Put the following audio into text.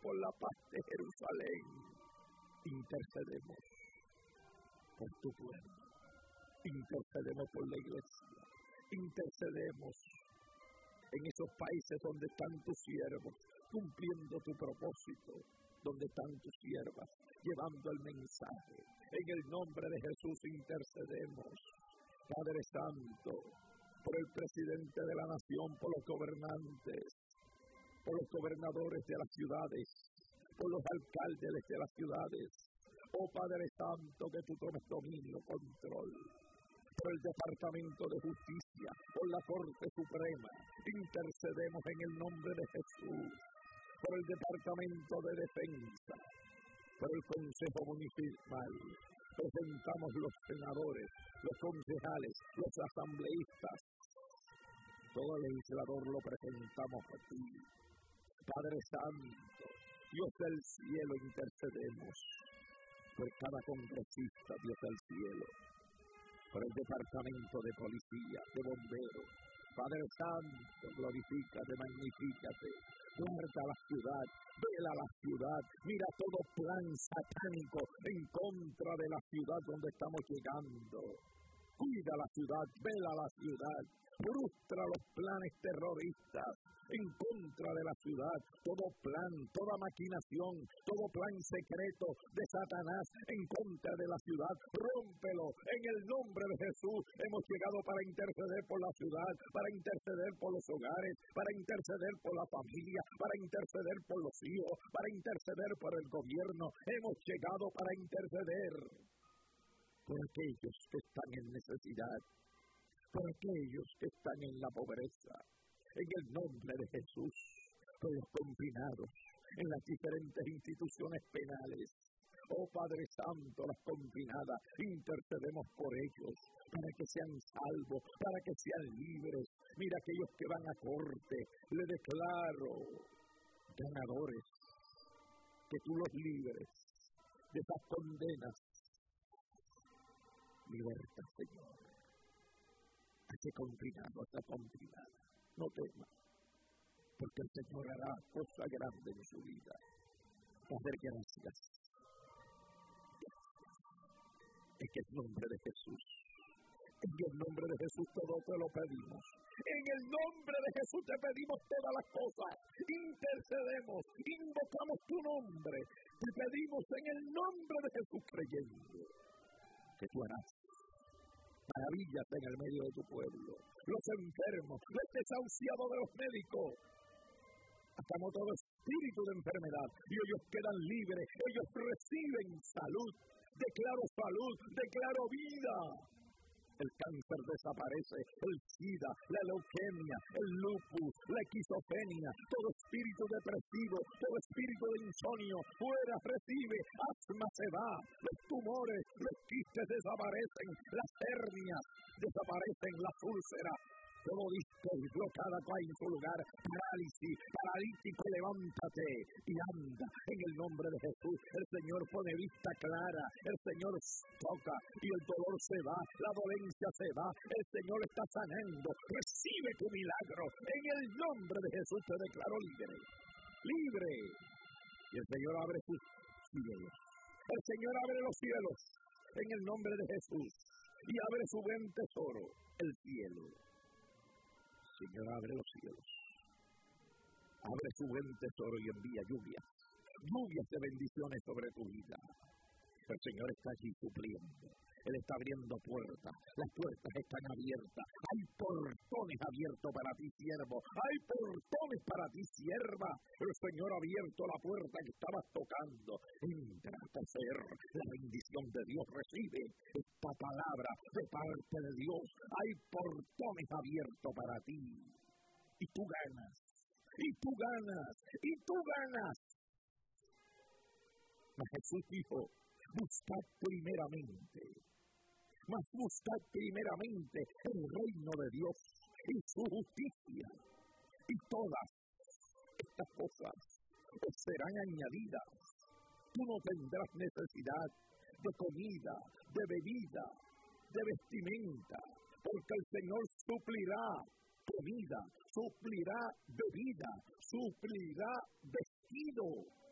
por la paz de Jerusalén. Intercedemos por tu pueblo. Intercedemos por la iglesia. Intercedemos en esos países donde están tus siervos, cumpliendo tu propósito, donde están tus siervas, llevando el mensaje. En el nombre de Jesús intercedemos, Padre Santo, por el presidente de la nación, por los gobernantes, por los gobernadores de las ciudades, por los alcaldes de las ciudades. Oh Padre Santo, que tú tomes dominio, control, por el Departamento de Justicia, por la Corte Suprema. Intercedemos en el nombre de Jesús, por el Departamento de Defensa, por el Consejo Municipal. Presentamos los senadores, los concejales, los asambleístas. Todo el legislador lo presentamos a ti. Padre Santo, Dios del cielo, intercedemos por cada congresista, Dios del cielo, por el Departamento de Policía, de Bomberos. Padre Santo, glorifícate, magnifícate, guarda la ciudad, vela la ciudad, mira todo plan satánico en contra de la ciudad donde estamos llegando. Cuida la ciudad, vela la ciudad, frustra los planes terroristas en contra de la ciudad, todo plan, toda maquinación, todo plan secreto de Satanás en contra de la ciudad, rómpelo en el nombre de Jesús. Hemos llegado para interceder por la ciudad, para interceder por los hogares, para interceder por la familia, para interceder por los hijos, para interceder por el gobierno. Hemos llegado para interceder por aquellos que están en necesidad, por aquellos que están en la pobreza, en el nombre de Jesús, por los confinados en las diferentes instituciones penales. Oh Padre Santo, las confinadas, intercedemos por ellos, para que sean salvos, para que sean libres. Mira aquellos que van a corte, le declaro ganadores, que tú los libres de esas condenas. Liberta, Señor, a ese confinado, a esa confinada. No temas, porque el Señor hará cosa grande en su vida. Padre, gracias. En el nombre de Jesús, en el nombre de Jesús todo te lo pedimos. En el nombre de Jesús te pedimos todas las cosas. Intercedemos, invocamos tu nombre. Te pedimos en el nombre de Jesús, creyendo que tú harás maravillas en el medio de tu pueblo. Los enfermos, los desahuciados de los médicos, atamos todo espíritu de enfermedad y ellos quedan libres, ellos reciben salud. Declaro salud, declaro vida. El cáncer desaparece, el SIDA, la leucemia, el lupus, la esquizofrenia, todo espíritu depresivo, todo espíritu de insomnio, fuera, recibe, asma se va, los tumores, los quistes desaparecen, las hernias desaparecen, las úlceras, todo dislocada cae en su lugar, parálisis, paralítico, levántate y anda en el nombre de Jesús. El Señor pone vista clara, el Señor toca y el dolor se va, la dolencia se va, el Señor está sanando. Recibe tu milagro, en el nombre de Jesús te declaro libre, libre. Y el Señor abre sus cielos, el Señor abre los cielos en el nombre de Jesús y abre su buen tesoro, el cielo. Señor, abre los cielos, abre su buen tesoro y envía lluvias de bendiciones sobre tu vida. El Señor está allí supliendo, Él está abriendo puertas, las puertas están abiertas, hay portones abiertos para ti, siervo, hay portones para ti, sierva. El Señor ha abierto la puerta que estabas tocando. Entra a poseer la bendición de Dios, recibe esta palabra de parte de Dios. Hay portones abiertos para ti y tú ganas, y tú ganas, y tú ganas. Mas Jesús dijo: buscad primeramente el reino de Dios y su justicia, y todas estas cosas os serán añadidas. Tú no tendrás necesidad de comida, de bebida, de vestimenta, porque el Señor suplirá comida, suplirá bebida, suplirá vestido.